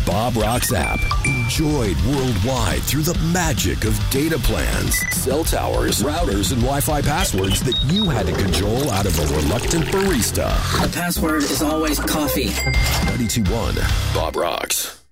Bob Rocks app. Enjoyed worldwide through the magic of data plans, cell towers, routers, and Wi-Fi passwords that you had to cajole out of a reluctant barista. The password is always coffee. 92.1 Bob Rocks.